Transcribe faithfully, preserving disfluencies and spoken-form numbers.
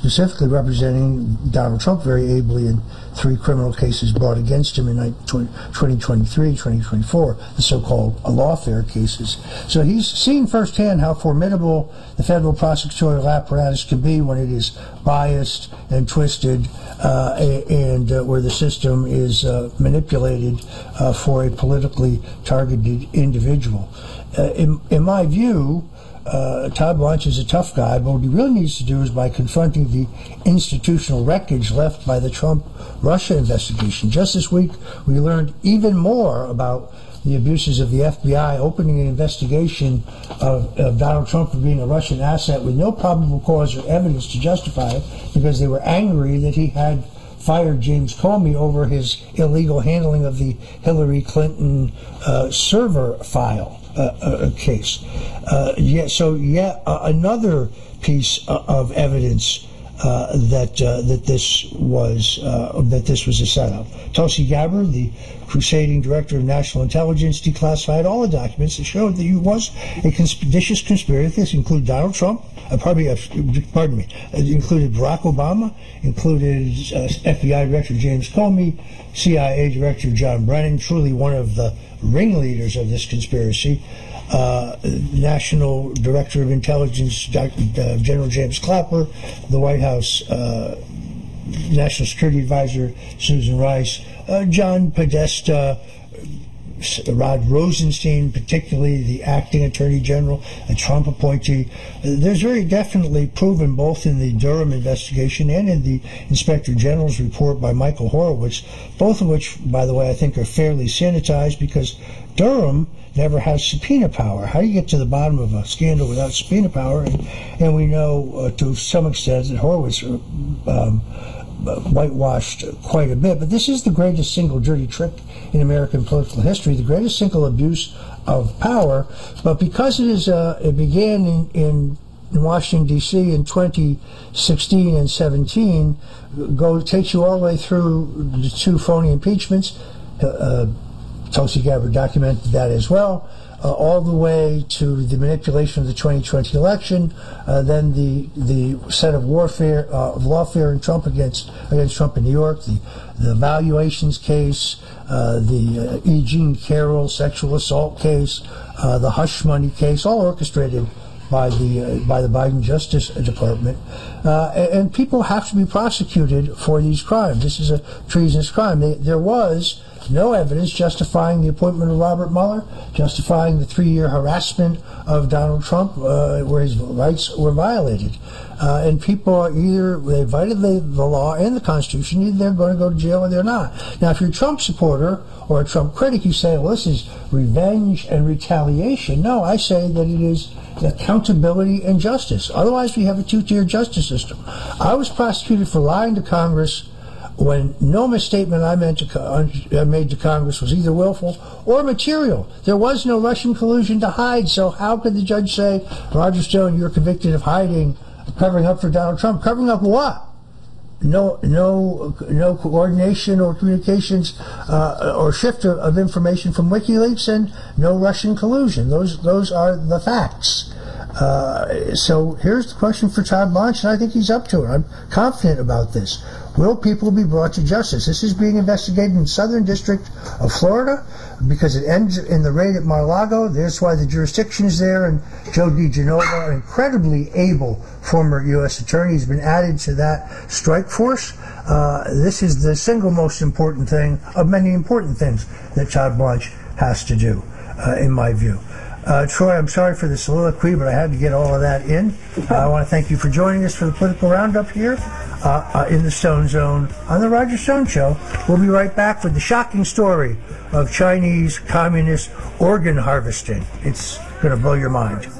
specifically representing Donald Trump very ably in three criminal cases brought against him in twenty twenty-three, twenty twenty-four, the so-called lawfare cases. So he's seen firsthand how formidable the federal prosecutorial apparatus can be when it is biased and twisted, uh, and uh, where the system is uh, manipulated uh, for a politically targeted individual. Uh, in, in my view, Uh, Todd Blanche is a tough guy, but what he really needs to do is by confronting the institutional wreckage left by the Trump-Russia investigation. Just this week, we learned even more about the abuses of the F B I, opening an investigation of, of Donald Trump for being a Russian asset with no probable cause or evidence to justify it, because they were angry that he had fired James Comey over his illegal handling of the Hillary Clinton uh, server file. Uh, a case. Uh, yeah, so yeah, uh, another piece uh, of evidence uh, that uh, that this was uh, that this was a setup. Tulsi Gabbard, the crusading director of national intelligence, declassified all the documents that showed that he was a cons- vicious conspirator. This included Donald Trump. Uh, pardon me. Uh, pardon me. It included Barack Obama. Included uh, F B I Director James Comey, C I A Director John Brennan. Truly one of the ringleaders of this conspiracy. Uh, National Director of Intelligence, Doctor Uh, General James Clapper, the White House uh, National Security Advisor Susan Rice, uh, John Podesta, Rod Rosenstein, particularly the acting Attorney General, a Trump appointee. There's very definitely proven both in the Durham investigation and in the Inspector General's report by Michael Horowitz, both of which, by the way, I think are fairly sanitized, because Durham never has subpoena power. How do you get to the bottom of a scandal without subpoena power? And, and we know uh, to some extent that Horowitz um, whitewashed quite a bit. But this is the greatest single dirty trick in American political history, the greatest single abuse of power. But because it is, uh, it began in, in in Washington, D C in twenty sixteen and seventeen, go, takes you all the way through the two phony impeachments. Uh, Tulsi Gabbard documented that as well, uh, all the way to the manipulation of the twenty twenty election, uh, then the the set of warfare, uh, of lawfare in Trump against against Trump in New York, the the valuations case, uh, the uh, E. Jean Carroll sexual assault case, uh, the hush money case, all orchestrated by the uh, by the Biden Justice Department, uh, and, and people have to be prosecuted for these crimes. This is a treasonous crime. They, there was no evidence justifying the appointment of Robert Mueller, justifying the three-year harassment of Donald Trump, uh, where his rights were violated. Uh, and people are either, they violated the, the law and the Constitution, either they're going to go to jail or they're not. Now, if you're a Trump supporter or a Trump critic, you say, well, this is revenge and retaliation. No, I say that it is accountability and justice. Otherwise, we have a two-tier justice system. I was prosecuted for lying to Congress when no misstatement I meant to, uh, made to Congress was either willful or material. There was no Russian collusion to hide, so how could the judge say, Roger Stone, you're convicted of hiding, covering up for Donald Trump? Covering up what? No, no, no coordination or communications uh, or shift of, of information from WikiLeaks, and no Russian collusion. Those, those are the facts. Uh, so here's the question for Todd Blanche, and I think he's up to it. I'm confident about this. Will people be brought to justice? This is being investigated in Southern District of Florida because it ends in the raid at Mar-a-Lago. That's why the jurisdiction is there, and Joe DiGenova, an incredibly able former U S attorney, has been added to that strike force. Uh, this is the single most important thing of many important things that Todd Blanche has to do, uh, in my view. Uh, Troy, I'm sorry for the soliloquy, but I had to get all of that in. Uh, I want to thank you for joining us for the political roundup here uh, uh, in the Stone Zone on the Roger Stone Show. We'll be right back with the shocking story of Chinese communist organ harvesting. It's going to blow your mind.